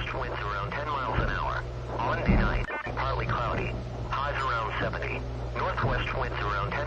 Southwest winds around 10 miles an hour. Monday night, partly cloudy. Highs around 70. Northwest winds around 10